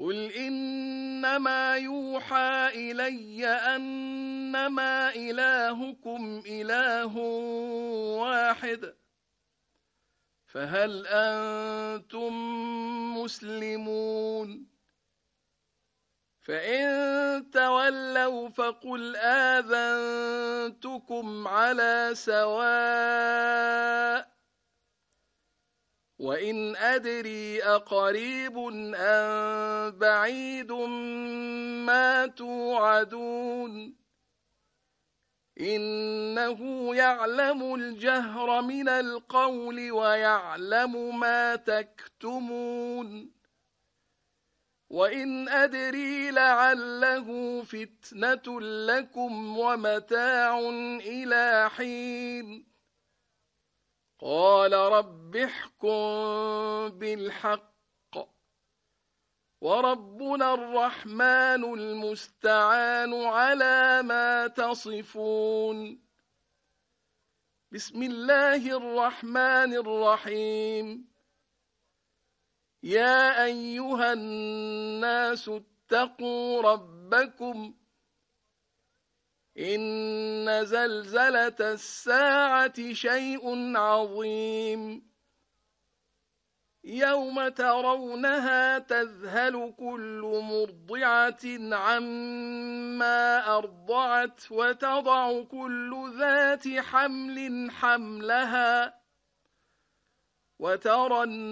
قل إنما يوحى إلي أنما إلهكم إله واحد فهل أنتم مسلمون فإن تولوا فقل آذنتكم على سواء وإن أدري أقريب أم بعيد ما توعدون إنه يعلم الجهر من القول ويعلم ما تكتمون وإن أدري لعله فتنة لكم ومتاع إلى حين قال رب احكم بالحق وربنا الرحمن المستعان على ما تصفون بسم الله الرحمن الرحيم يا أيها الناس اتقوا ربكم إن زلزلة الساعة شيء عظيم يوم ترونها تذهل كل مرضعة عما أرضعت وتضع كل ذات حمل حملها وترى